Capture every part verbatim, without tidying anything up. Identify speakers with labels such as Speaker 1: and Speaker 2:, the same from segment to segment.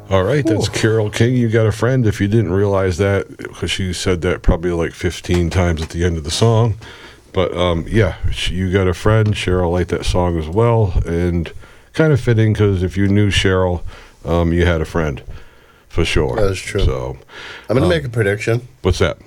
Speaker 1: All right, that's
Speaker 2: Ooh.
Speaker 1: Carole King. You got a friend. If you didn't realize that, because she said that probably like fifteen times at the end of the song. But um, yeah, she, you got a friend. Cheryl liked that song as well, and kind of fitting because if you knew Cheryl, um, you had a friend for sure.
Speaker 2: That is true.
Speaker 1: So
Speaker 2: I'm going to
Speaker 1: um,
Speaker 2: make a prediction.
Speaker 1: what's that?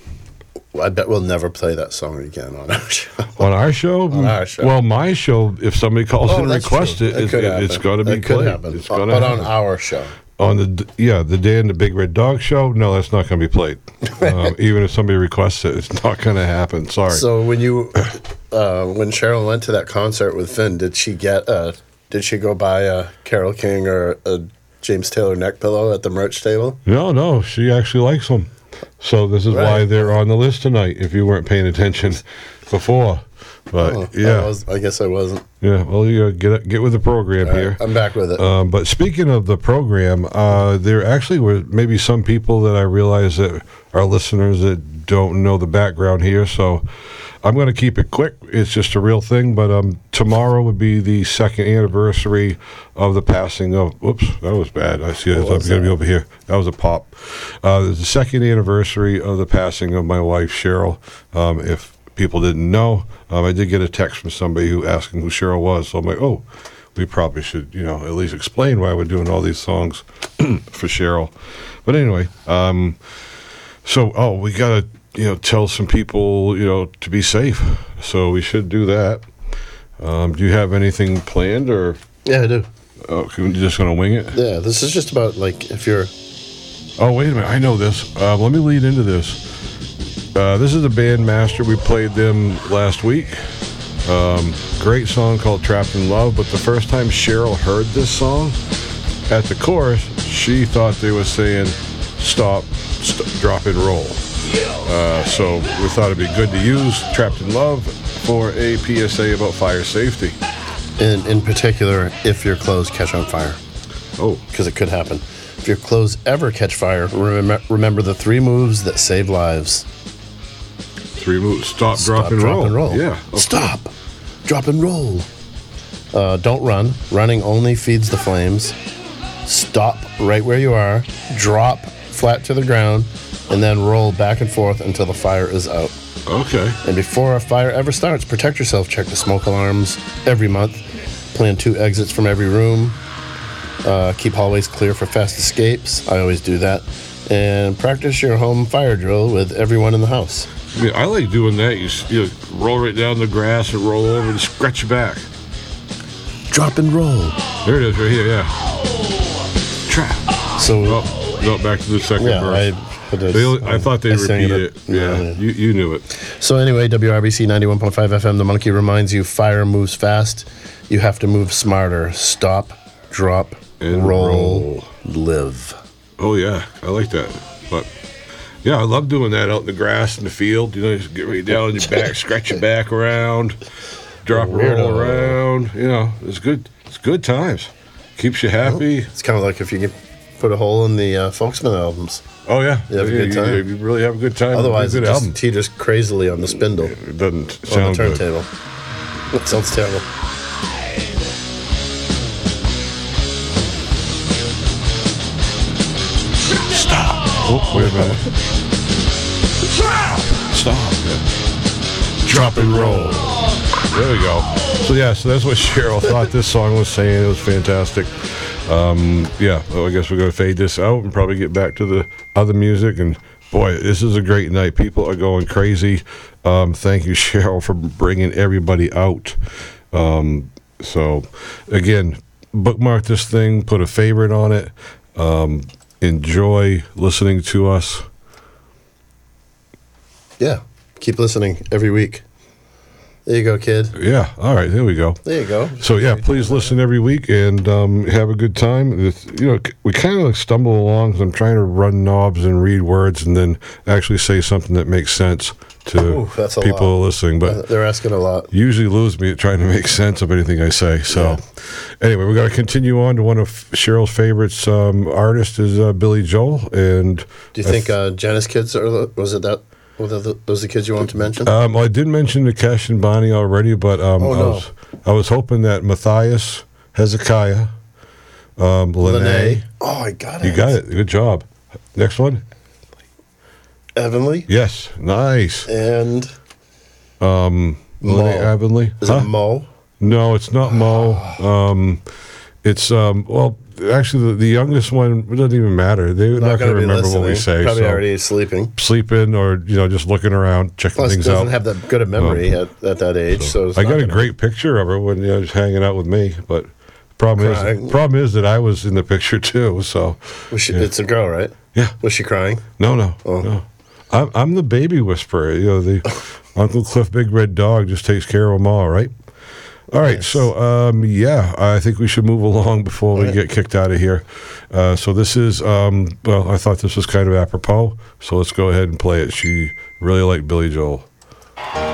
Speaker 2: I bet we'll never play that song again on our show.
Speaker 1: On our show?
Speaker 2: On our show.
Speaker 1: Well, my show, if somebody calls
Speaker 2: Oh,
Speaker 1: in and
Speaker 2: that's
Speaker 1: requests
Speaker 2: true.
Speaker 1: it,
Speaker 2: That
Speaker 1: it's,
Speaker 2: could
Speaker 1: it-
Speaker 2: happen.
Speaker 1: it's going to be
Speaker 2: That could
Speaker 1: played.
Speaker 2: happen.
Speaker 1: It's gonna
Speaker 2: but
Speaker 1: happen.
Speaker 2: on our show.
Speaker 1: On the yeah the day in the Big Red Dog show, no, that's not going to be played. um, even if somebody requests it, it's not going to happen. Sorry.
Speaker 2: So when you, uh, when Cheryl went to that concert with Finn, did she get a, did she go buy a Carole King or a James Taylor neck pillow at the merch table?
Speaker 1: no, no, she actually likes them. So this is why
Speaker 2: Right.
Speaker 1: they're on the list tonight. If you weren't paying attention before, but
Speaker 2: Oh, I
Speaker 1: yeah,
Speaker 2: was, I guess I wasn't.
Speaker 1: yeah. Well, you get get with the program
Speaker 2: All right,
Speaker 1: here.
Speaker 2: I'm back with it.
Speaker 1: Um, but speaking of the program, uh, there actually were maybe some people that I realize that are listeners that don't know the background here. So I'm going to keep it quick. It's just a real thing. But um, tomorrow would be the second anniversary of the passing of. Whoops, that was bad. I see it. I'm going
Speaker 2: was
Speaker 1: to be
Speaker 2: that?
Speaker 1: over here. That was a pop. Uh, the second anniversary of the passing of my wife, Cheryl. Um, if people didn't know, um, I did get a text from somebody who asking who Cheryl was. So I'm like, oh, we probably should, you know, at least explain why we're doing all these songs for Cheryl. But anyway, um, so, oh, we got to, you know, tell some people, you know, to be safe. So we should do that. Um, do you have anything planned or
Speaker 2: yeah, I do.
Speaker 1: oh, you're just going to wing it?
Speaker 2: Yeah, this is just about like if you're.
Speaker 1: Oh, wait a minute. I know this. Uh, let me lead into this. Uh, this is the band Master. We played them last week. Um, great song called Trapped in Love. But the first time Cheryl heard this song, at the chorus, she thought they were saying, stop, st- drop and roll. Uh, so we thought it'd be good to use Trapped in Love for a P S A about fire safety.
Speaker 2: In, in particular, if your clothes catch on fire,
Speaker 1: Oh,
Speaker 2: because it could happen. If your clothes ever catch fire, remember, remember the three moves that save lives.
Speaker 1: three moves. Stop,
Speaker 2: Stop,
Speaker 1: drop, and
Speaker 2: drop,
Speaker 1: roll.
Speaker 2: and roll.
Speaker 1: Yeah. okay.
Speaker 2: Stop, drop, and roll. Uh, don't run. Running only feeds the flames. Stop right where you are. Drop flat to the ground, and then roll back and forth until the fire is out.
Speaker 1: Okay.
Speaker 2: And before a fire ever starts, protect yourself. Check the smoke alarms every month. Plan two exits from every room. Uh, keep hallways clear for fast escapes. I always do that. And practice your home fire drill with everyone in the house.
Speaker 1: I mean, I like doing that. You, s- you roll right down the grass and roll over and scratch your back.
Speaker 2: Drop and roll.
Speaker 1: There it is, right here. Yeah. Trap.
Speaker 2: So,
Speaker 1: Oh, no, back to the second
Speaker 2: yeah,
Speaker 1: verse.
Speaker 2: I, but it's-
Speaker 1: They- I thought they
Speaker 2: I sang
Speaker 1: repeated it. Yeah,
Speaker 2: yeah.
Speaker 1: You, you knew it.
Speaker 2: So anyway, W R B C ninety-one point five F M, The Monkey reminds you, fire moves fast. You have to move smarter. Stop, drop,
Speaker 1: And
Speaker 2: roll,
Speaker 1: roll.
Speaker 2: live.
Speaker 1: Oh, yeah. I like that. But, yeah, I love doing that out in the grass in the field. You know, just get right down on your back, scratch your back around, drop and roll
Speaker 2: Weirdo.
Speaker 1: around. You know, it's good. It's good times. Keeps you happy.
Speaker 2: It's kind of like if you can put a hole in the uh, Folksman albums.
Speaker 1: Oh, yeah.
Speaker 2: You have a good time.
Speaker 1: You, you really have a good time.
Speaker 2: Otherwise,
Speaker 1: it's
Speaker 2: it
Speaker 1: a good
Speaker 2: just
Speaker 1: album.
Speaker 2: teeters crazily on the spindle
Speaker 1: It doesn't
Speaker 2: on
Speaker 1: sound
Speaker 2: the
Speaker 1: good.
Speaker 2: turntable. It sounds terrible.
Speaker 1: Oh, wait a minute. Stop. Drop and roll. There we go. So, yeah, so that's what Cheryl thought this song was saying. It was fantastic. Um, yeah, well, I guess we're going to fade this out and probably get back to the other music. And, boy, this is a great night. People are going crazy. Um, thank you, Cheryl, for bringing everybody out. Um, so, again, bookmark this thing, put a favorite on it. Um, enjoy listening to us.
Speaker 2: Yeah. Keep listening every week. There you go, kid.
Speaker 1: Yeah, all right, there we go.
Speaker 2: There you go.
Speaker 1: So yeah, please listen every week and um, have a good time. It's, you know, we kind of like stumble along because I'm trying to run knobs and read words and then actually say something that makes sense to
Speaker 2: Ooh, that's a
Speaker 1: people
Speaker 2: lot.
Speaker 1: listening. But
Speaker 2: They're asking a lot.
Speaker 1: usually lose me at trying to make sense of anything I say. So
Speaker 2: Yeah.
Speaker 1: anyway, we got to continue on to one of Cheryl's favorites um, artists is uh, Billy Joel. And
Speaker 2: Do you think uh, Janice kids, are the, was it that, were the, those the kids you wanted to mention?
Speaker 1: Um, well, I did mention Nikesh and Bonnie already, but um,
Speaker 2: Oh,
Speaker 1: I,
Speaker 2: no.
Speaker 1: was, I was hoping that Matthias, Hezekiah, Um, Lene.
Speaker 2: Lene. Oh, I got it.
Speaker 1: You got it. Good job. Next one.
Speaker 2: Evanly.
Speaker 1: Yes. Nice.
Speaker 2: And
Speaker 1: Um,
Speaker 2: Mo.
Speaker 1: Lene Evanly.
Speaker 2: Is
Speaker 1: Huh?
Speaker 2: it Mo?
Speaker 1: No, it's not Mo. Um, it's um. Well, actually, the, the youngest one it doesn't even matter. They're not,
Speaker 2: Not
Speaker 1: going to
Speaker 2: gonna be
Speaker 1: remember what we
Speaker 2: listening.
Speaker 1: say.
Speaker 2: Probably
Speaker 1: so
Speaker 2: already sleeping.
Speaker 1: sleeping or you know just looking around, checking
Speaker 2: Plus,
Speaker 1: things
Speaker 2: doesn't
Speaker 1: out.
Speaker 2: have that good a memory at, at that age. So, it's
Speaker 1: I
Speaker 2: not
Speaker 1: got a
Speaker 2: gonna-
Speaker 1: great picture of her when you know just hanging out with me, but the problem
Speaker 2: Crying.
Speaker 1: is problem is that I was in the picture too. So
Speaker 2: Was she,
Speaker 1: yeah.
Speaker 2: It's a girl, right?
Speaker 1: yeah,
Speaker 2: Was she crying?
Speaker 1: no, no,
Speaker 2: Oh.
Speaker 1: no. I'm I'm the baby whisperer. You know the Uncle Cliff Big Red Dog just takes care of them all, right? All right,
Speaker 2: Nice.
Speaker 1: so um, yeah, I think we should move along before we
Speaker 2: All right.
Speaker 1: get kicked out of here. Uh, so this is um, well, I thought this was kind of apropos, so let's go ahead and play it. She really liked Billy Joel.